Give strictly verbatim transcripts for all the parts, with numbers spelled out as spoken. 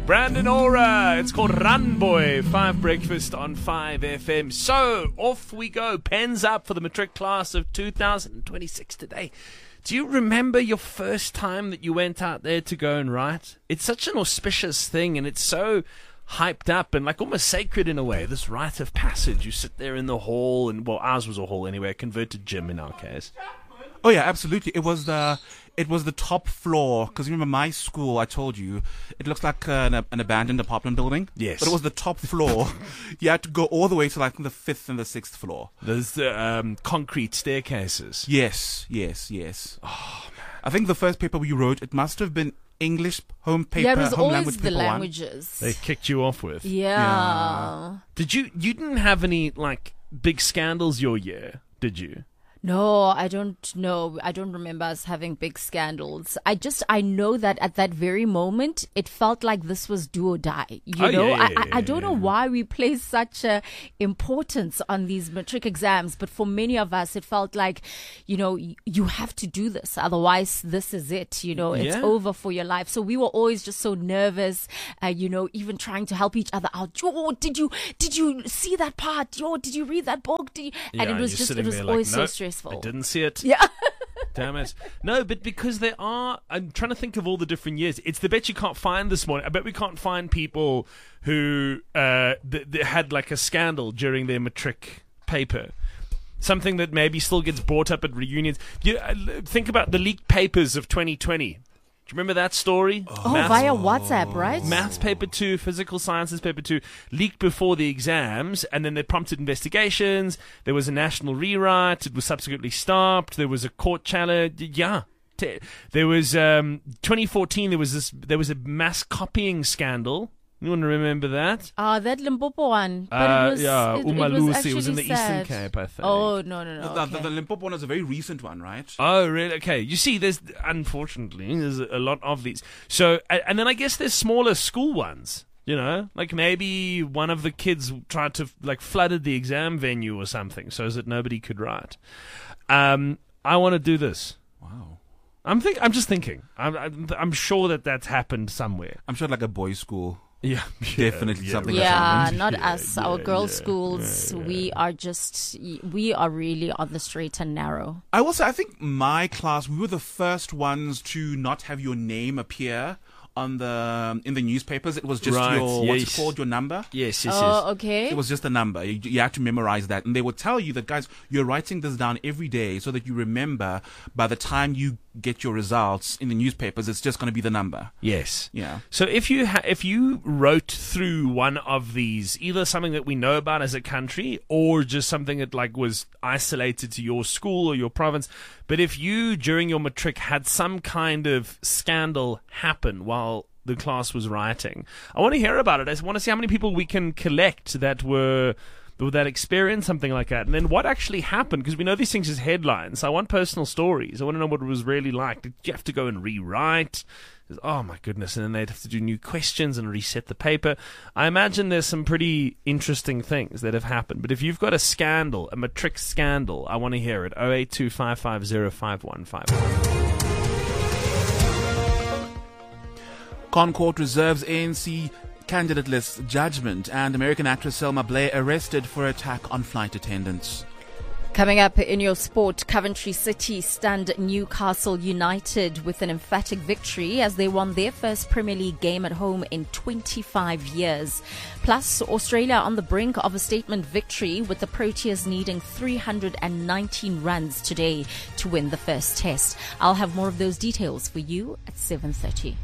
Brandon Aura. It's called Run Boy. Five Breakfast on five F M. So, off we go. Pens up for the matric class of two thousand twenty-six today. Do you remember your first time that you went out there to go and write? It's such an auspicious thing, and it's so hyped up and like almost sacred in a way, this rite of passage. You sit there in the hall, and well, ours was a hall anyway, a converted gym in our case. Oh yeah, absolutely. It was the it was the top floor, because remember my school, I told you, it looks like an, an abandoned apartment building. Yes. But it was the top floor. You had to go all the way to like the fifth and the sixth floor. There's the um, concrete staircases. Yes, yes, yes. Oh, man. I think the first paper we wrote, it must have been English home paper, yeah, it was home always language the paper languages. They kicked you off with. Yeah. Yeah. Did you, you didn't have any like big scandals your year, did you? No, I don't know. I don't remember us having big scandals. I just, I know that at that very moment, it felt like this was do or die. You Oh, know, yeah, yeah, I, I, I don't yeah, know yeah. why we place such a importance on these matric exams, but for many of us, it felt like, you know, y- you have to do this. Otherwise, this is it. You know, it's Yeah. over for your life. So we were always just so nervous, uh, you know, even trying to help each other out. Oh, did you, did you see that part? Yo, did you read that book? Did you? And Yeah, it was you're just, sitting it was there like, always so "Nope, stressful. I didn't see it. Yeah. Damn it. No, but because there are, I'm trying to think of all the different years. It's the bet you can't find this morning. I bet we can't find people who uh, th- th- had like a scandal during their matric paper. Something that maybe still gets brought up at reunions. You, uh, think about the leaked papers of twenty twenty. Do you remember that story? Oh, Maths- via WhatsApp, right? Maths paper two, physical sciences paper two, leaked before the exams, and then they prompted investigations. There was a national rewrite. It was subsequently stopped. There was a court challenge. Yeah. T- There was, um, twenty fourteen, there was this, there was a mass copying scandal. You want to remember that? Ah, that Limpopo one. But Uh, it was, yeah, it, it Umalusi. was, It was in the actually Eastern sad. Cape, I think. Oh, no, no, no. The, Okay. the, the Limpopo one is a very recent one, right? Oh, really? Okay. You see, there's, unfortunately, there's a lot of these. So, a- and then I guess there's smaller school ones, you know? Like maybe one of the kids tried to, like, flooded the exam venue or something so that nobody could write. Um, I want to do this. Wow. I'm think. I'm just thinking. I'm, I'm, I'm sure that that's happened somewhere. I'm sure like a boys' school. Yeah. Definitely something that's Yeah, happened. not Yeah, us. yeah, Our girls' yeah, schools, yeah, yeah. we are just, we are really on the straight and narrow. I will say, I think my class, we were the first ones to not have your name appear on the in the newspapers. It was just Right, your, what's yes. it called, your number? Yes, yes, yes. Oh, okay. It was just a number. You, you had to memorize that. And they would tell you that, guys, you're writing this down every day so that you remember by the time you get your results in the newspapers, it's just going to be the number. Yes. Yeah. So if you ha- if you wrote through one of these, either something that we know about as a country or just something that like was isolated to your school or your province, but if you during your matric had some kind of scandal happen while the class was writing, I want to hear about it. I want to see how many people we can collect that were that experience something like that, and then what actually happened, because we know these things as headlines. I want personal stories. I want to know what it was really like. Did you have to go and rewrite? Oh my goodness, and then they'd have to do new questions and reset the paper. I imagine there's some pretty interesting things that have happened, but if you've got a scandal, a matric scandal, I want to hear it. oh eight two five five zero five one five one. Concord reserves A N C candidate list judgment, and American actress Selma Blair arrested for attack on flight attendants. Coming up in your sport, Coventry City stunned Newcastle United with an emphatic victory as they won their first Premier League game at home in twenty-five years. Plus, Australia on the brink of a statement victory with the Proteas needing three hundred nineteen runs today to win the first test. I'll have more of those details for you at seven thirty.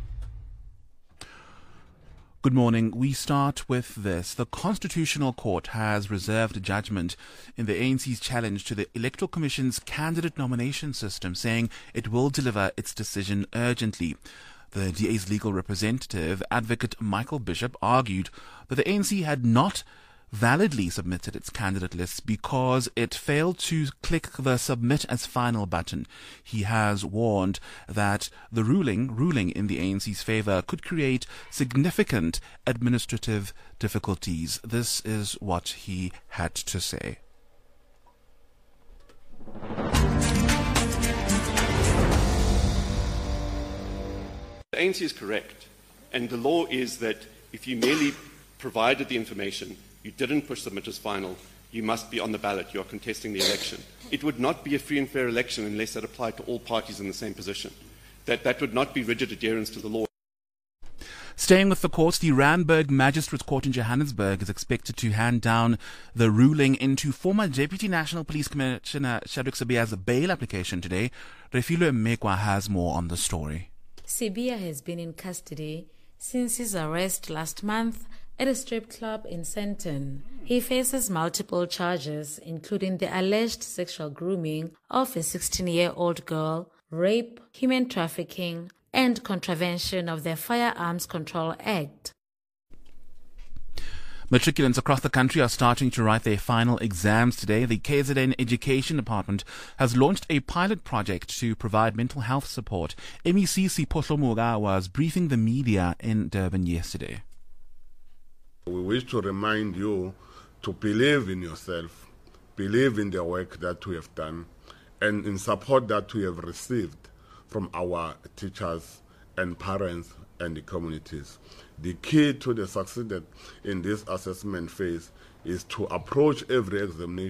Good morning. We start with this. The Constitutional Court has reserved judgment in the A N C's challenge to the Electoral Commission's candidate nomination system, saying it will deliver its decision urgently. The D A's legal representative, Advocate Michael Bishop, argued that the A N C had not validly submitted its candidate list because it failed to click the submit as final button. He has warned that the ruling ruling in the A N C's favor could create significant administrative difficulties. This is what he had to say. The A N C is correct And the law is that if you merely provided the information, you didn't push submit as final, you must be on the ballot, you are contesting the election. It would not be a free and fair election unless that applied to all parties in the same position. That, that would not be rigid adherence to the law. Staying with the courts, the Randburg Magistrates Court in Johannesburg is expected to hand down the ruling into former Deputy National Police Commissioner Shadwick Sibiya's bail application today. Refilwe Mekwa has more on the story. Sibiya has been in custody since his arrest last month at a strip club in Sandton. He faces multiple charges, including the alleged sexual grooming of a sixteen-year-old girl, rape, human trafficking, and contravention of the Firearms Control Act. Matriculants across the country are starting to write their final exams today. The K Z N Education Department has launched a pilot project to provide mental health support. M E C Siphohlo Muga was briefing the media in Durban yesterday. We wish to remind you to believe in yourself, believe in the work that we have done, and in support that we have received from our teachers and parents and the communities. The key to the success in this assessment phase is to approach every examination